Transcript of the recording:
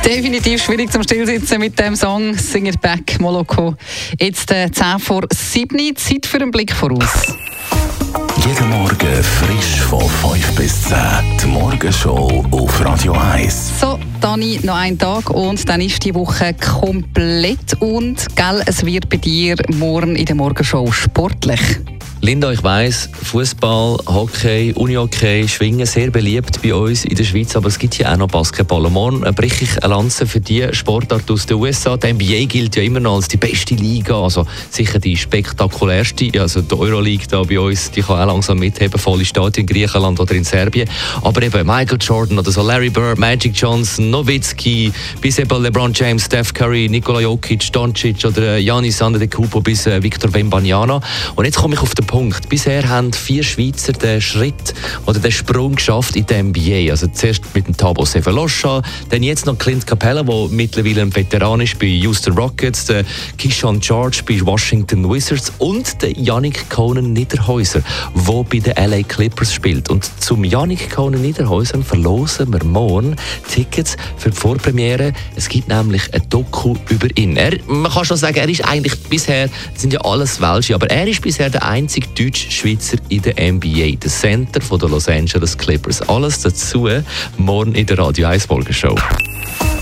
Definitiv schwierig zum Stillsitzen mit dem Song «Sing It Back» Moloko. Jetzt 10 vor 7, Zeit für einen Blick voraus. Jeden Morgen frisch von 5 bis 10. Die Morgenshow auf Radio 1. So, Dani, noch ein Tag und dann ist die Woche komplett. Und gell, es wird bei dir morgen in der Morgenshow sportlich. Linda, ich weiss, Fußball, Hockey, Unihockey, Schwingen sehr beliebt bei uns in der Schweiz, aber es gibt hier auch noch Basketball. Und morgen breche ich eine Lanze für die Sportart aus den USA. Die NBA gilt ja immer noch als die beste Liga, also sicher die spektakulärste. Also die Euroleague da bei uns, die kann auch langsam mitheben, volle Stadien in Griechenland oder in Serbien. Aber eben Michael Jordan oder so Larry Bird, Magic Johnson, Nowitzki, bis eben LeBron James, Steph Curry, Nikola Jokic, Doncic oder Giannis Antetokounmpo bis Victor Wembanyama. Und jetzt komme ich auf den Punkt. Bisher haben 4 Schweizer den Schritt oder den Sprung geschafft in der NBA. Also zuerst mit dem Thabo Sefolosha, dann jetzt noch Clint Capella, der mittlerweile ein Veteran ist bei Houston Rockets, der Keyshawn George bei Washington Wizards und der Yannick Conan Niederhäuser, der bei den LA Clippers spielt. Und zum Yannick Conan Niederhäuser verlosen wir morgen Tickets für die Vorpremiere. Es gibt nämlich ein Doku über ihn. Man kann schon sagen, er ist eigentlich bisher, das sind ja alles Welsche, aber er ist bisher der einzige Deutsch-Schweizer in der NBA, der Center von der Los Angeles Clippers. Alles dazu morgen in der Radio 1 Morgenshow.